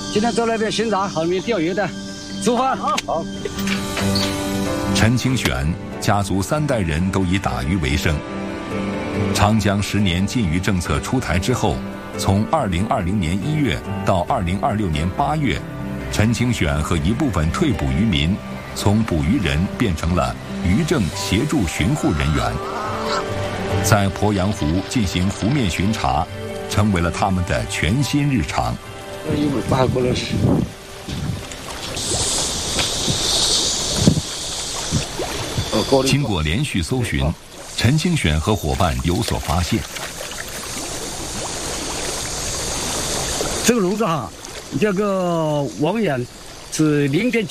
今天走那边巡查，后面钓鱼的，出发。好。 陈清选家族3代人都以打鱼为生。长江10年禁渔政策出台之后，从2020年1月到2026年8月，陈清选和一部分退捕渔民从捕鱼人变成了渔政协助巡护人员，在鄱阳湖进行湖面巡查，成为了他们的全新日常。经过连续搜寻，陈清选和伙伴有所发现。 这个笼子哈，这个网眼是0.9